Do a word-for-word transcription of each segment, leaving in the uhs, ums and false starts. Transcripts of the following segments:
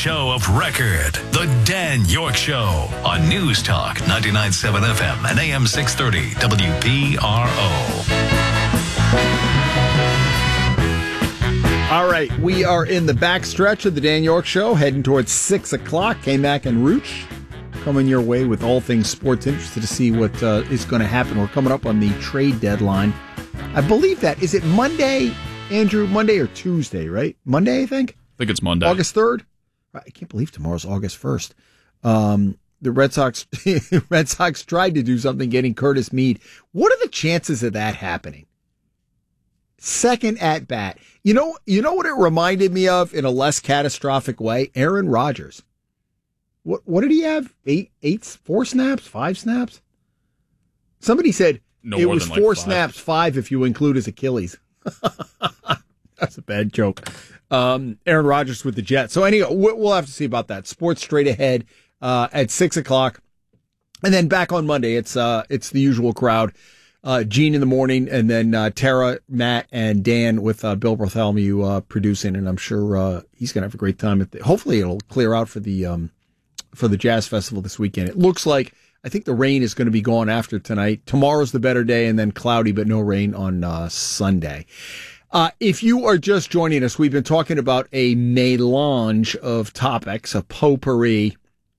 show of record. The Dan York Show on News Talk ninety-nine point seven F M and A M six thirty W P R O. All right, we are in the back stretch of the Dan York Show, heading towards six o'clock. K-Mac and Rooch coming your way with all things sports. Interested to see what uh, is going to happen. We're coming up on the trade deadline. I believe that. Is it Monday, Andrew? Monday or Tuesday, right? Monday, I think? I think it's Monday. August third? I can't believe tomorrow's August first. Um, the Red Sox Red Sox tried to do something getting Curtis Mead. What are the chances of that happening? Second at bat. You know, you know what it reminded me of in a less catastrophic way? Aaron Rodgers. What what did he have? Eight, eight, four snaps, five snaps? Somebody said no it more was than like four five. snaps, five if you include his Achilles. That's a bad joke. Um, Aaron Rodgers with the Jets. So anyway, we'll have to see about that. Sports straight ahead uh, at six o'clock, and then back on Monday. It's uh, it's the usual crowd. Uh, Gene in the morning, and then uh, Tara, Matt, and Dan with uh, Bill Bartholomew uh, producing, and I'm sure uh, he's going to have a great time. At the, hopefully, it'll clear out for the um, for the Jazz Festival this weekend. It looks like I think the rain is going to be gone after tonight. Tomorrow's the better day, and then cloudy but no rain on uh, Sunday. Uh, if you are just joining us, we've been talking about a melange of topics, a potpourri.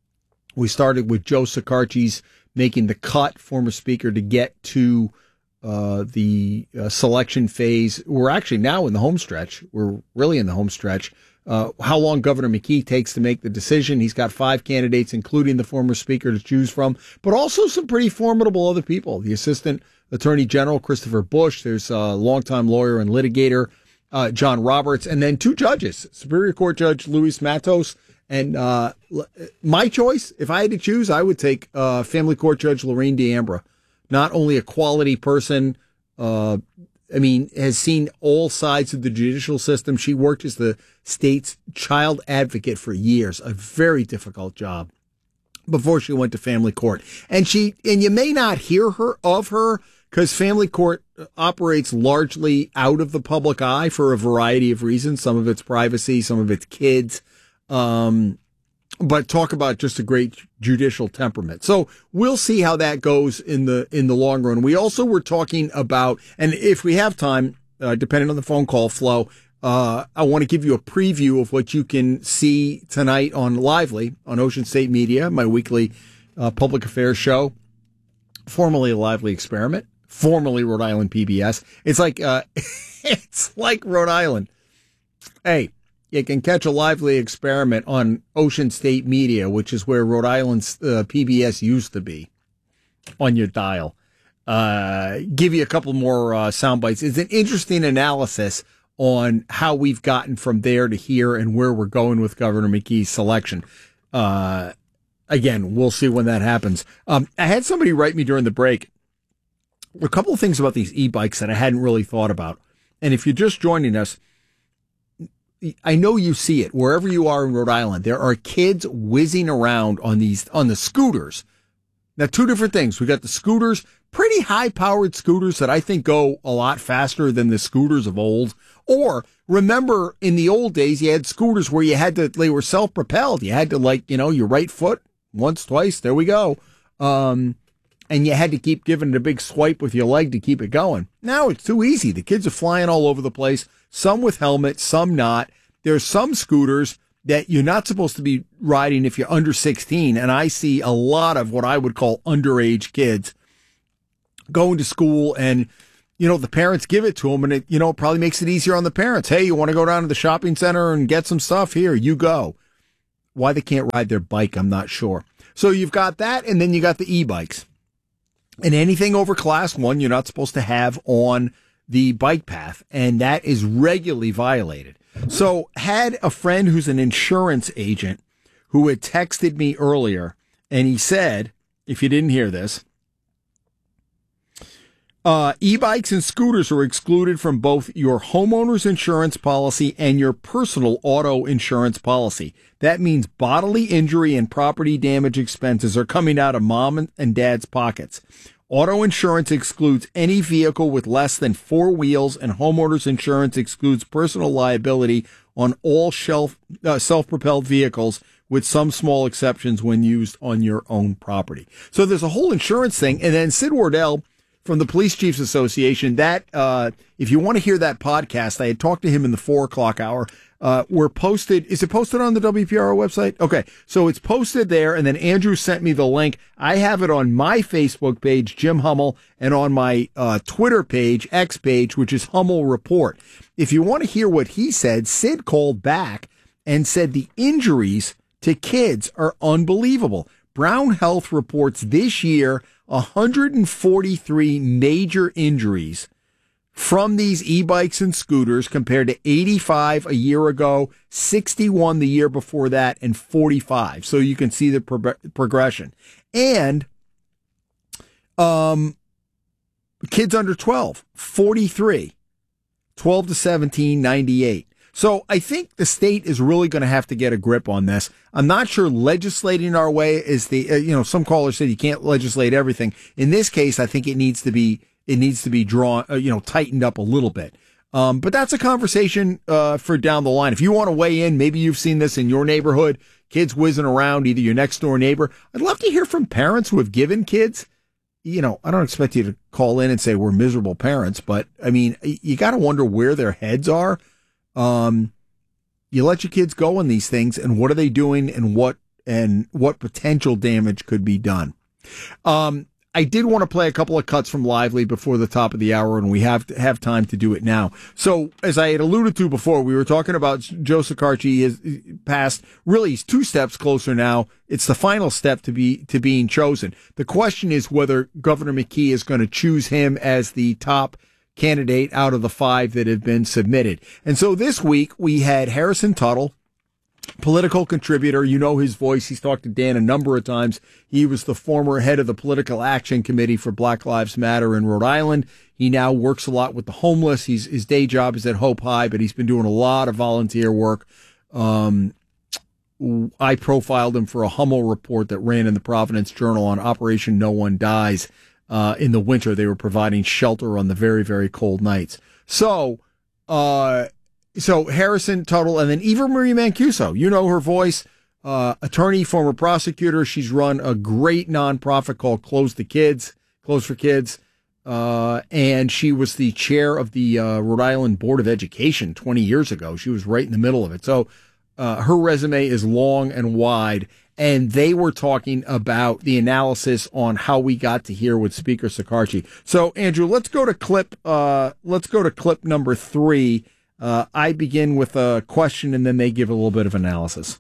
We started with Joe Sakarchi's making the cut, former speaker, to get to uh, the uh, selection phase. We're actually now in the home stretch. We're really in the home stretch. Uh, how long Governor McKee takes to make the decision. He's got five candidates, including the former speaker, to choose from, but also some pretty formidable other people. The Assistant Attorney General, Christopher Bush. There's a longtime lawyer and litigator, uh, John Roberts, and then two judges, Superior Court Judge Luis Matos. And uh, my choice, if I had to choose, I would take uh, Family Court Judge Lorraine D'Ambra. Not only a quality person, uh, I mean, has seen all sides of the judicial system. She worked as the state's child advocate for years, a very difficult job, before she went to family court. And she, and you may not hear her of her because family court operates largely out of the public eye for a variety of reasons. Some of it's privacy, some of it's kids. Um, but talk about just a great judicial temperament. So we'll see how that goes in the, in the long run. We also were talking about, and if we have time, uh, depending on the phone call flow, uh, I want to give you a preview of what you can see tonight on Lively on Ocean State Media, my weekly, uh, public affairs show, formerly a Lively Experiment, formerly Rhode Island P B S. It's like, uh, it's like Rhode Island. Hey, you can catch a Lively Experiment on Ocean State Media, which is where Rhode Island's uh, P B S used to be, on your dial. Uh, give you a couple more uh, sound bites. It's an interesting analysis on how we've gotten from there to here and where we're going with Governor McKee's selection. Uh, again, we'll see when that happens. Um, I had somebody write me during the break a couple of things about these e-bikes that I hadn't really thought about. And if you're just joining us, I know you see it wherever you are in Rhode Island. There are kids whizzing around on these, on the scooters. Now, two different things. We got the scooters, pretty high powered scooters that I think go a lot faster than the scooters of old. Or remember in the old days, you had scooters where you had to, they were self propelled. You had to, like, you know, your right foot once, twice. There we go. Um, and you had to keep giving it a big swipe with your leg to keep it going. Now it's too easy. The kids are flying all over the place. Some with helmets, some not. There's some scooters that you're not supposed to be riding if you're under sixteen. And I see a lot of what I would call underage kids going to school and, you know, the parents give it to them and it, you know, it probably makes it easier on the parents. Hey, you want to go down to the shopping center and get some stuff? Here, you go. Why they can't ride their bike, I'm not sure. So you've got that, and then you got the e-bikes. And anything over class one, you're not supposed to have on the bike path, and that is regularly violated. So had a friend who's an insurance agent who had texted me earlier, and he said, if you didn't hear this, uh, e-bikes and scooters are excluded from both your homeowner's insurance policy and your personal auto insurance policy. That means bodily injury and property damage expenses are coming out of mom and dad's pockets. Auto insurance excludes any vehicle with less than four wheels, and homeowners insurance excludes personal liability on all shelf, uh, self-propelled vehicles, with some small exceptions when used on your own property. So there's a whole insurance thing. And then Sid Wardell from the Police Chiefs Association, that, uh, if you want to hear that podcast, I had talked to him in the four o'clock hour. Uh, were posted. Is it posted on the W P R O website? Okay. So it's posted there. And then Andrew sent me the link. I have it on my Facebook page, Jim Hummel, and on my, uh, Twitter page, X page, which is Hummel Report. If you want to hear what he said, Sid called back and said the injuries to kids are unbelievable. Brown Health reports this year one hundred forty-three major injuries from these e-bikes and scooters compared to eighty-five a year ago, sixty-one the year before that, and forty-five. So you can see the pro- progression. And um, kids under twelve, forty-three. twelve to seventeen, ninety-eight. So I think the state is really going to have to get a grip on this. I'm not sure legislating our way is the, uh, you know, some callers said you can't legislate everything. In this case, I think it needs to be, it needs to be drawn, uh, you know, tightened up a little bit. Um, but that's a conversation, uh, for down the line. If you want to weigh in, maybe you've seen this in your neighborhood, kids whizzing around, either your next door neighbor. I'd love to hear from parents who have given kids. You know, I don't expect you to call in and say we're miserable parents, but I mean, you got to wonder where their heads are. Um, you let your kids go on these things, and what are they doing, and what and what potential damage could be done. Um, I did want to play a couple of cuts from Lively before the top of the hour, and we have to have time to do it now. So, as I had alluded to before, we were talking about Joe Shekarchi has passed. Really, he's two steps closer now. It's the final step to be to being chosen. The question is whether Governor McKee is going to choose him as the top candidate out of the five that have been submitted. And so this week we had Harrison Tuttle, political contributor. You know his voice. He's talked to Dan a number of times. He was the former head of the Political Action Committee for Black Lives Matter in Rhode Island. He now works a lot with the homeless. He's, his day job is at Hope High, but he's been doing a lot of volunteer work. Um, I profiled him for a Hummel report that ran in the Providence Journal on Operation No One Dies. Uh, in the winter, they were providing shelter on the very, very cold nights. So, uh, so Harrison Tuttle, and then Eva Marie Mancuso, you know her voice, uh, attorney, former prosecutor. She's run a great nonprofit called Close the Kids, Close for Kids. Uh, and she was the chair of the, uh, Rhode Island Board of Education twenty years ago. She was right in the middle of it. So, uh, her resume is long and wide. And they were talking about the analysis on how we got to here with Speaker Shekarchi. So, Andrew, let's go to clip, uh, let's go to clip number three. Uh, I begin with a question and then they give a little bit of analysis.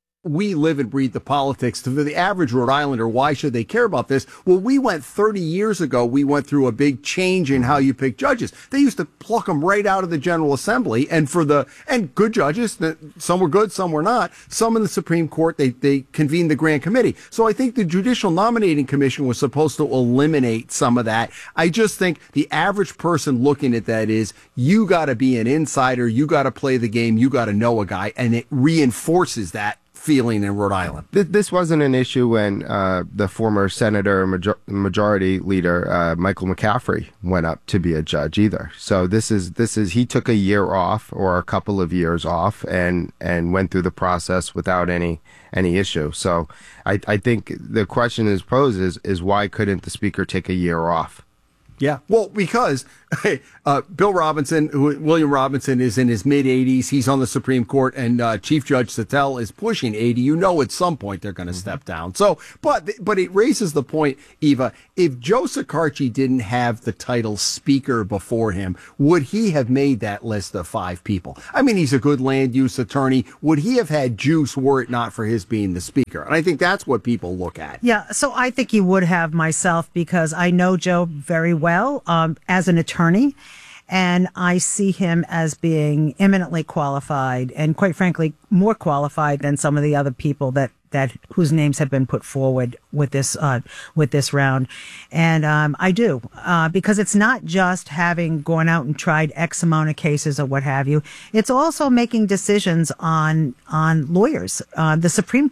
We live and breathe the politics. To the average Rhode Islander, why should they care about this? Well, we went thirty years ago, we went through a big change in how you pick judges. They used to pluck them right out of the General Assembly, and for the, and good judges, some were good, some were not. Some in the Supreme Court, they, they convened the Grand Committee. So I think the Judicial Nominating Commission was supposed to eliminate some of that. I just think the average person looking at that is, you gotta be an insider, you gotta play the game, you gotta know a guy, and it reinforces that feeling in Rhode Island. This wasn't an issue when uh, the former senator major- majority leader uh, Michael McCaffrey went up to be a judge either. So this is this is he took a year off or a couple of years off and and went through the process without any any issue. So I, I think the question is posed is is why couldn't the speaker take a year off? Yeah, well, because uh, Bill Robinson, who, William Robinson, is in his mid eighties. He's on the Supreme Court, and uh, Chief Judge Sattel is pushing eighty. You know, at some point they're going to mm-hmm. step down. So, but but it raises the point, Eva. If Joe Shekarchi didn't have the title Speaker before him, would he have made that list of five people? I mean, he's a good land use attorney. Would he have had juice were it not for his being the Speaker? And I think that's what people look at. Yeah, so I think he would have myself because I know Joe very well. well um, as an attorney, and I see him as being eminently qualified and, quite frankly, more qualified than some of the other people that, that whose names have been put forward with this uh, with this round. And um, I do, uh, because it's not just having gone out and tried X amount of cases or what have you. It's also making decisions on on lawyers. Uh, the Supreme Court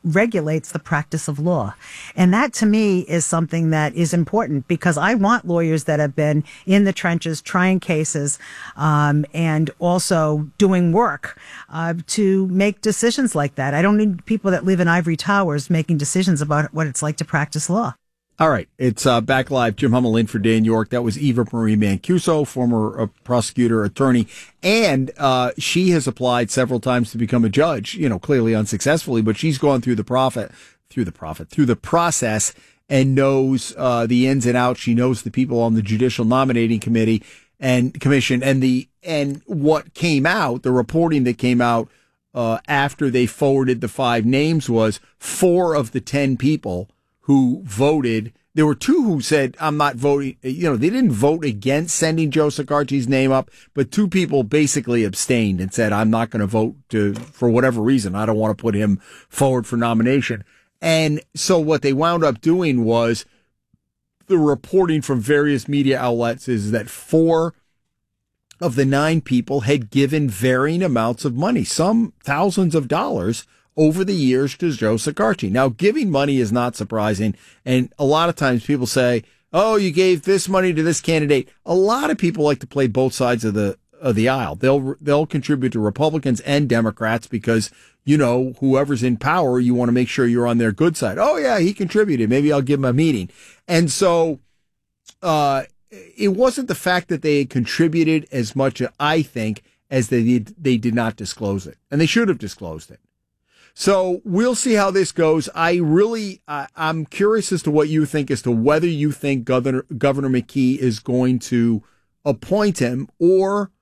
regulates the practice of law. And that to me is something that is important, because I want lawyers that have been in the trenches trying cases um, and also doing work uh, to make decisions like that. I don't need people that live in ivory towers making decisions about what it's like to practice law. All right, it's uh, back live. Jim Hummel in for Dan York. That was Eva Marie Mancuso, former uh, prosecutor, attorney, and uh, she has applied several times to become a judge. You know, clearly unsuccessfully, but she's gone through the profit, through the profit, through the process, and knows uh, the ins and outs. She knows the people on the Judicial Nominating Committee and Commission, and the and what came out, the reporting that came out uh, after they forwarded the five names was four of the ten people who voted. There were two who said, I'm not voting. You know, they didn't vote against sending Joe Shekarchi's name up, but two people basically abstained and said, I'm not going to vote to, for whatever reason. I don't want to put him forward for nomination. And so what they wound up doing was, the reporting from various media outlets is that four of the nine people had given varying amounts of money, some thousands of dollars, over the years to Joe Shekarchi. Now, giving money is not surprising. And a lot of times people say, oh, you gave this money to this candidate. A lot of people like to play both sides of the of the aisle. They'll they'll contribute to Republicans and Democrats because, you know, whoever's in power, you want to make sure you're on their good side. Oh, yeah, he contributed. Maybe I'll give him a meeting. And so uh, it wasn't the fact that they had contributed as much, I think, as they did, they did not disclose it. And they should have disclosed it. So we'll see how this goes. I really, uh, I'm curious as to what you think, as to whether you think Governor Governor McKee is going to appoint him, or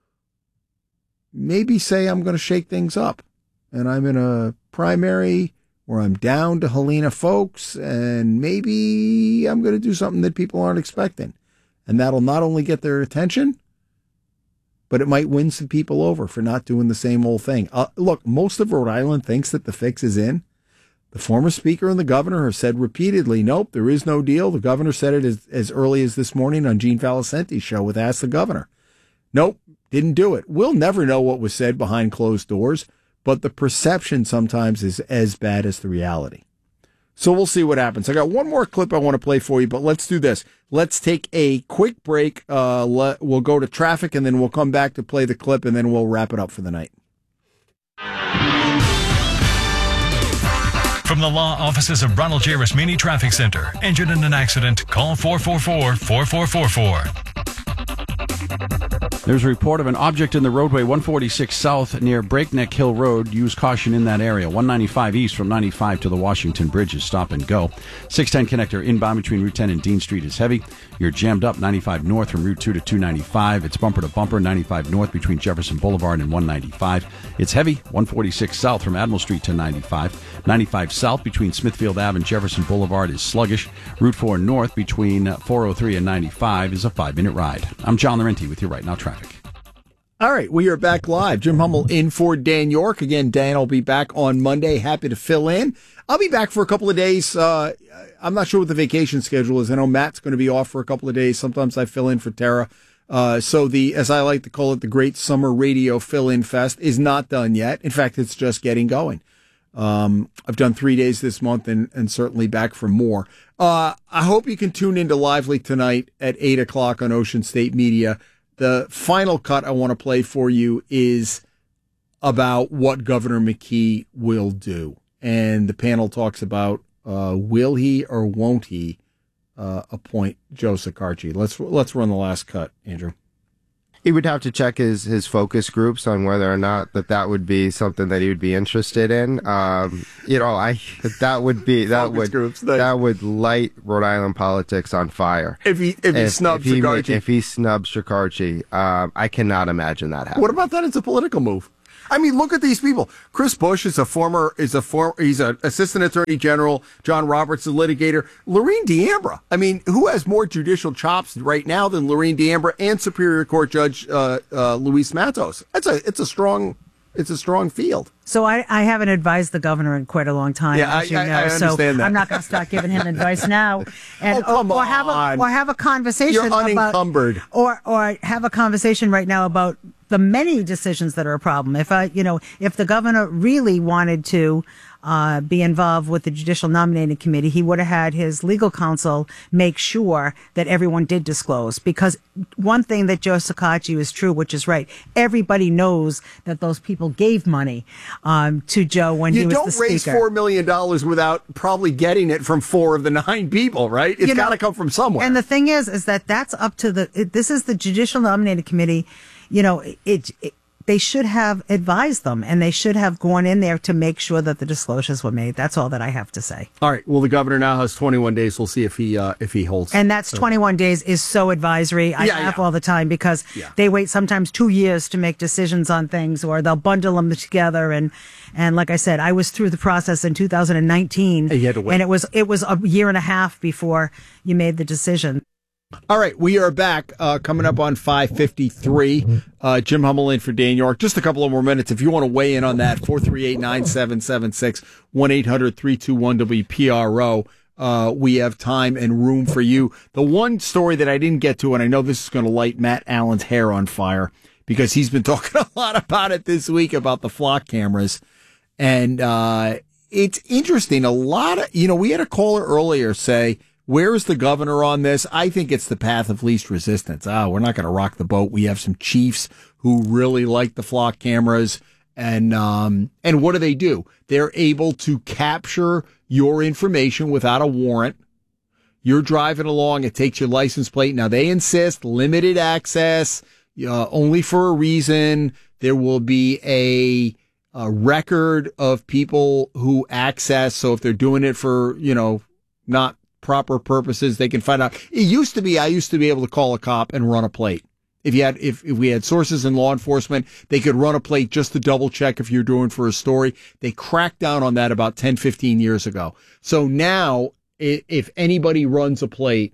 maybe say, I'm going to shake things up and I'm in a primary where I'm down to Helena Foulkes, and maybe I'm going to do something that people aren't expecting. And that'll not only get their attention, but it might win some people over for not doing the same old thing. Uh, look, most of Rhode Island thinks that the fix is in. The former speaker and the governor have said repeatedly, nope, there is no deal. The governor said it as, as early as this morning on Gene Valicenti's show with Ask the Governor. Nope, didn't do it. We'll never know what was said behind closed doors, but the perception sometimes is as bad as the reality. So we'll see what happens. I got one more clip I want to play for you, but let's do this. Let's take a quick break. Uh, let, we'll go to traffic, and then we'll come back to play the clip, and then we'll wrap it up for the night. From the law offices of Ronald J. Rasmini Traffic Center. Injured in an accident? Call four four four, four four four four. There's a report of an object in the roadway one forty-six South near Breakneck Hill Road. Use caution in that area. one ninety-five East from ninety-five to the Washington Bridge is stop and go. six ten connector inbound between Route ten and Dean Street is heavy. You're jammed up ninety-five North from Route two to two ninety-five. It's bumper to bumper ninety-five North between Jefferson Boulevard and one ninety-five. It's heavy one forty-six South from Admiral Street to ninety-five. ninety-five South between Smithfield Ave and Jefferson Boulevard is sluggish. Route four North between four oh three and ninety-five is a five-minute ride. I'm John Laurenti with you right now, traffic. All right, we are back live. Jim Hummel in for Dan York. Again, Dan will be back on Monday. Happy to fill in. I'll be back for a couple of days. Uh, I'm not sure what the vacation schedule is. I know Matt's going to be off for a couple of days. Sometimes I fill in for Tara. Uh, so the, as I like to call it, the Great Summer Radio Fill-In Fest is not done yet. In fact, it's just getting going. Um, I've done three days this month and, and certainly back for more. Uh, I hope you can tune into Lively tonight at eight o'clock on Ocean State Media. The final cut I want to play for you is about what Governor McKee will do. And the panel talks about, uh, will he or won't he uh, appoint Joe Shekarchi? Let's, let's run the last cut, Andrew. He would have to check his, his focus groups on whether or not that that would be something that he would be interested in. Um, you know, I that would be that focus would groups, nice. That would light Rhode Island politics on fire. If he if he if, snubs if Shekarchi, he, if he snubs Shekarchi, um, I cannot imagine that happening. What about that? It's a political move. I mean, look at these people. Chris Bush is a former, is a former, he's an assistant attorney general. John Roberts, a litigator. Lorene D'Ambra. I mean, who has more judicial chops right now than Lorene D'Ambra and Superior Court Judge uh, uh, Luis Matos? That's a, it's a strong, it's a strong field. So I, I haven't advised the governor in quite a long time, yeah, as you I, know. I, I understand so that. I'm not going to start giving him advice now, and oh, come or, or on. have a or have a conversation. You're unencumbered. About, or or have a conversation right now about the many decisions that are a problem. If I, you know, if the governor really wanted to uh, be involved with the Judicial Nominating Committee, he would have had his legal counsel make sure that everyone did disclose. Because one thing that Joe Sacacci is true, which is right, everybody knows that those people gave money um, to Joe when you he was the don't speaker. raise four million dollars without probably getting it from four of the nine people, right? It's You know, got to come from somewhere. And the thing is, is that that's up to the, it, this is the Judicial Nominating Committee. You know, it, it they should have advised them, and they should have gone in there to make sure that the disclosures were made. That's all that I have to say. All right. Well, the governor now has twenty-one days. We'll see if he uh, if he holds. And that's twenty-one days is so advisory. I Yeah, laugh yeah. all the time because Yeah. they wait sometimes two years to make decisions on things, or they'll bundle them together. And and like I said, I was through the process in two thousand nineteen, And you had to wait. and it was it was a year and a half before you made the decision. All right, we are back uh, coming up on five fifty-three. Uh, Jim Hummel in for Dan York. Just a couple of more minutes. If you want to weigh in on that, four three eight, nine seven seven six, one eight hundred, three two one, W P R O. Uh, we have time and room for you. The one story that I didn't get to, and I know this is going to light Matt Allen's hair on fire because he's been talking a lot about it this week about the flock cameras. And uh, it's interesting. A lot of, you know, we had a caller earlier say, where is the governor on this? I think it's the path of least resistance. Ah, we're not going to rock the boat. We have some chiefs who really like the flock cameras. And, um, and what do they do? They're able to capture your information without a warrant. You're driving along. It takes your license plate. Now they insist limited access, uh, only for a reason. There will be a, a record of people who access. So if they're doing it for, you know, not proper purposes, they can find out. It used to be, I used to be able to call a cop and run a plate. If you had, if, if we had sources in law enforcement, they could run a plate just to double check if you're doing for a story. They cracked down on that about ten, fifteen years ago. So now if anybody runs a plate,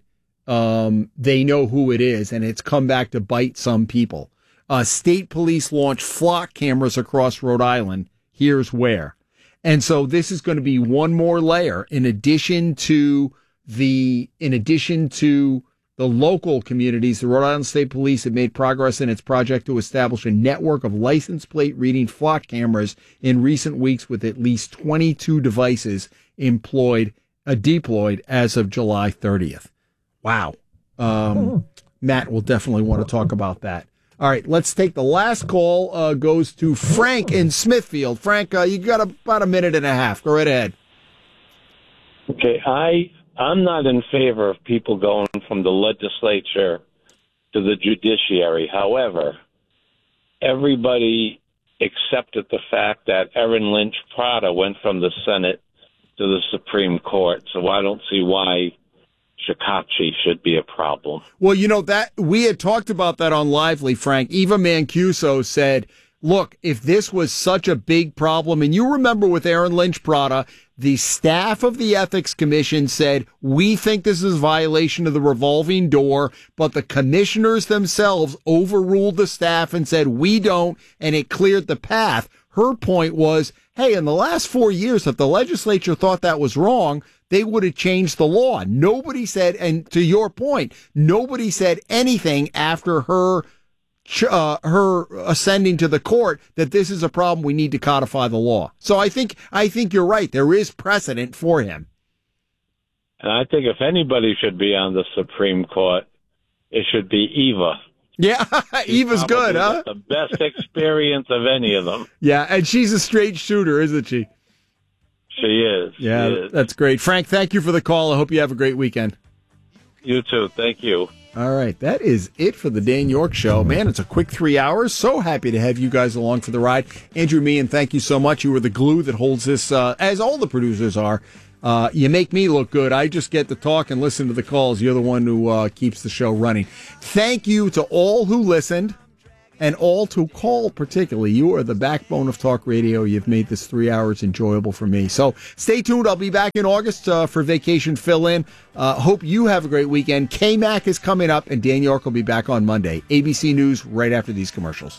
um, they know who it is, and it's come back to bite some people. Uh, state police launched flock cameras across Rhode Island. Here's where. And so this is going to be one more layer in addition to the, in addition to the local communities. The Rhode Island State Police have made progress in its project to establish a network of license plate reading flock cameras in recent weeks, with at least twenty-two devices employed, uh, deployed as of July thirtieth. Wow. Um, Matt will definitely want to talk about that. All right, let's take the last call. Uh, goes to Frank in Smithfield. Frank, uh, you got about a minute and a half. Go right ahead. Okay, I, I'm not in favor of people going from the legislature to the judiciary. However, everybody accepted the fact that Erin Lynch Prada went from the Senate to the Supreme Court, so I don't see why Sacacci should be a problem. Well, you know, that we had talked about that on Lively, Frank. Eva Mancuso said, look, if this was such a big problem, and you remember with Erin Lynch Prada, the staff of the Ethics Commission said, we think this is a violation of the revolving door, but the commissioners themselves overruled the staff and said, we don't, and it cleared the path. Her point was, hey, in the last four years, if the legislature thought that was wrong, they would have changed the law. Nobody said, and to your point, nobody said anything after her uh, her ascending to the court that this is a problem. We need to codify the law. So I think I think you're right. There is precedent for him. And I think if anybody should be on the Supreme Court, it should be Eva. Yeah, Eva's good, huh? The best experience of any of them. Yeah, and she's a straight shooter, isn't she? She is. Yeah, she is. That's great. Frank, thank you for the call. I hope you have a great weekend. You too. Thank you. All right, that is it for the Dan York Show. Man, it's a quick three hours. So happy to have you guys along for the ride. Andrew Meehan, thank you so much. You were the glue that holds this, uh, as all the producers are. Uh, you make me look good. I just get to talk and listen to the calls. You're the one who uh, keeps the show running. Thank you to all who listened and all to call particularly. You are the backbone of talk radio. You've made this three hours enjoyable for me. So stay tuned. I'll be back in August uh, for vacation fill-in. Uh, hope you have a great weekend. K-Mac is coming up, and Dan York will be back on Monday. A B C News right after these commercials.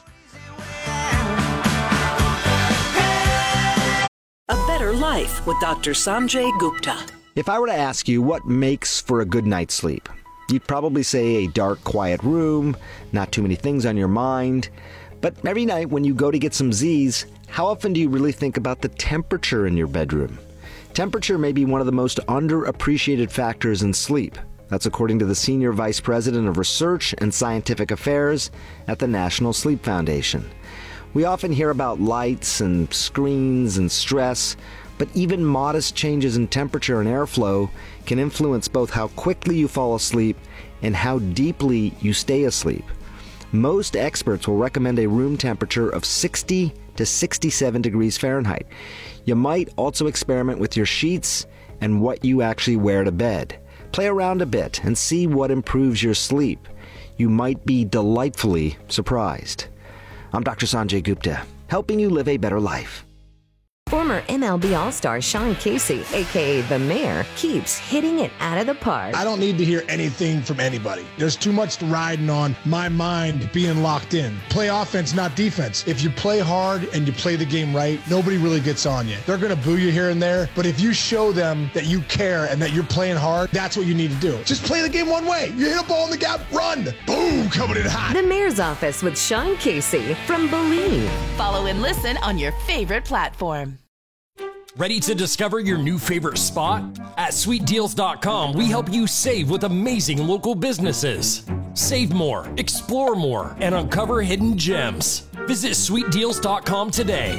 A Better Life with Doctor Sanjay Gupta. If I were to ask you what makes for a good night's sleep, you'd probably say a dark, quiet room, not too many things on your mind. But every night when you go to get some Z's, How often do you really think about the temperature in your bedroom? Temperature may be one of the most underappreciated factors in sleep. That's according to the Senior Vice President of Research and Scientific Affairs at the National Sleep Foundation. We often hear about lights and screens and stress, but even modest changes in temperature and airflow can influence both how quickly you fall asleep and how deeply you stay asleep. Most experts will recommend a room temperature of sixty to sixty-seven degrees Fahrenheit. You might also experiment with your sheets and what you actually wear to bed. Play around a bit and see what improves your sleep. You might be delightfully surprised. I'm Doctor Sanjay Gupta, helping you live a better life. Former M L B All-Star Sean Casey, a k a. The Mayor, keeps hitting it out of the park. I don't need to hear anything from anybody. There's too much riding on my mind being locked in. Play offense, not defense. If you play hard and you play the game right, nobody really gets on you. They're going to boo you here and there, but if you show them that you care and that you're playing hard, that's what you need to do. Just play the game one way. You hit a ball in the gap, run. Boom, coming in hot. The Mayor's Office with Sean Casey from Believe. Follow and listen on your favorite platform. Ready to discover your new favorite spot? At sweet deals dot com, we help you save with amazing local businesses. Save more, explore more, and uncover hidden gems. Visit sweet deals dot com today.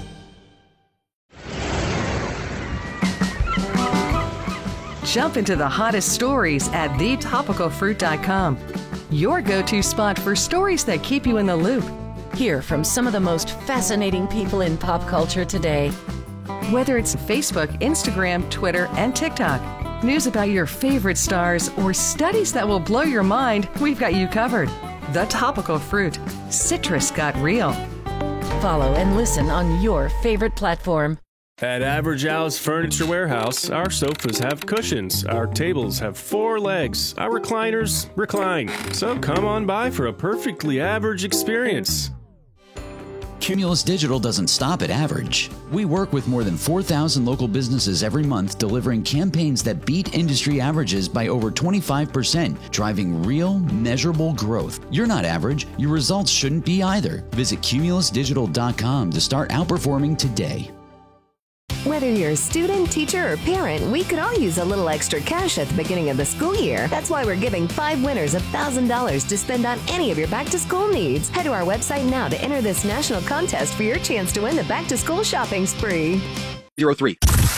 Jump into the hottest stories at the topical fruit dot com. Your go-to spot for stories that keep you in the loop. Hear from some of the most fascinating people in pop culture today. Whether it's Facebook, Instagram, Twitter, and TikTok, news about your favorite stars, or studies that will blow your mind, we've got you covered. The Topical Fruit. Citrus got real. Follow and listen on your favorite platform. At Average Al's Furniture Warehouse, our sofas have cushions, our tables have four legs, our recliners recline. So come on by for a perfectly average experience. Cumulus Digital doesn't stop at average. We work with more than four thousand local businesses every month, delivering campaigns that beat industry averages by over twenty-five percent, driving real, measurable growth. You're not average. Your results shouldn't be either. Visit cumulus digital dot com to start outperforming today. Whether you're a student, teacher, or parent, we could all use a little extra cash at the beginning of the school year. That's why we're giving five winners one thousand dollars to spend on any of your back-to-school needs. Head to our website now to enter this national contest for your chance to win the back-to-school shopping spree. Zero three.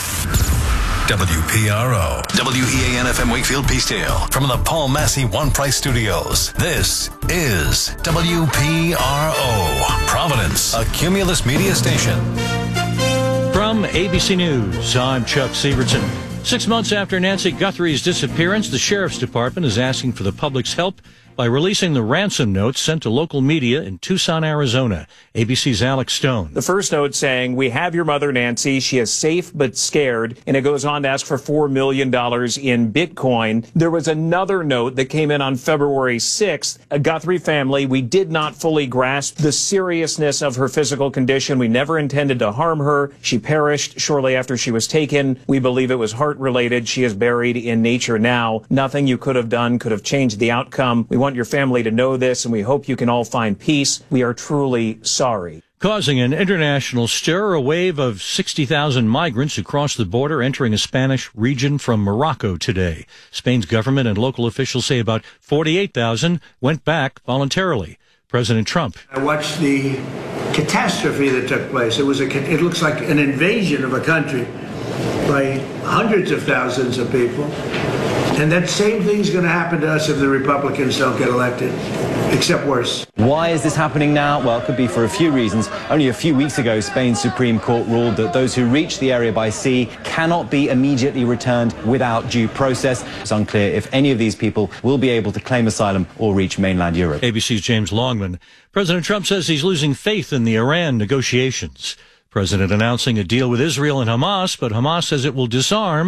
W P R O, W E A N F M Wakefield Peacedale, from the Paul Massey One Price Studios. This is W P R O, Providence, a Cumulus media station. From A B C News, I'm Chuck Sievertson. Six months after Nancy Guthrie's disappearance, the Sheriff's Department is asking for the public's help by releasing the ransom notes sent to local media in Tucson, Arizona. A B C's Alex Stone. The first note saying, "We have your mother, Nancy. She is safe but scared." And it goes on to ask for four million dollars in Bitcoin. There was another note that came in on February sixth. A Guthrie family, we did not fully grasp the seriousness of her physical condition. We never intended to harm her. She perished shortly after she was taken. We believe it was heart-related. She is buried in nature now. Nothing you could have done could have changed the outcome. We want your family to know this, and we hope you can all find peace. We are truly sorry. Causing an international stir, a wave of sixty thousand migrants across the border entering a Spanish region from Morocco today. Spain's government and local officials say about forty-eight thousand went back voluntarily. President Trump. I watched the catastrophe that took place. It was a, it looks like an invasion of a country by hundreds of thousands of people. And that same thing's going to happen to us if the Republicans don't get elected, except worse. Why is this happening now? Well, it could be for a few reasons. Only a few weeks ago, Spain's Supreme Court ruled that those who reach the area by sea cannot be immediately returned without due process. It's unclear if any of these people will be able to claim asylum or reach mainland Europe. A B C's James Longman. President Trump says he's losing faith in the Iran negotiations. President announcing a deal with Israel and Hamas, but Hamas says it will disarm